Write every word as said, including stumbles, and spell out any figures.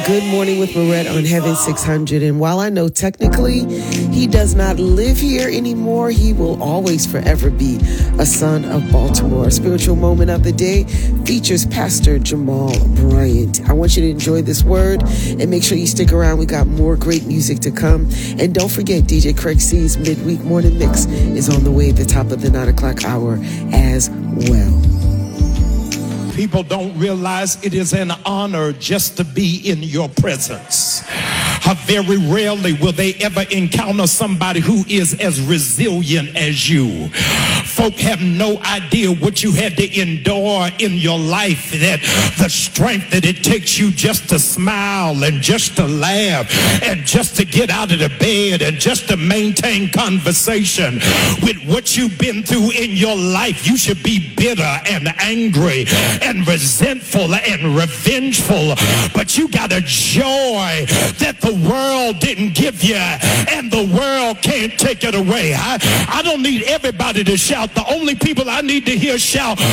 Good Morning with Barrett on Heaven six hundred. And while I know technically he does not live here anymore, he will always forever be a son of Baltimore. Spiritual moment of the day features Pastor Jamal Bryant. I want you to enjoy this word and make sure you stick around. We got more great music to come. And don't forget, D J Craig C's midweek morning mix is on the way at the top of the nine o'clock hour as well. People don't realize it is an honor just to be in your presence. How very rarely will they ever encounter somebody who is as resilient as you. Folk have no idea what you had to endure in your life, that the strength that it takes you just to smile and just to laugh and just to get out of the bed and just to maintain conversation. With what you've been through in your life, you should be bitter and angry and resentful and revengeful, but you got a joy that the world didn't give you and the world can't take it away. I, I don't need everybody to shout. The only people I need to hear shout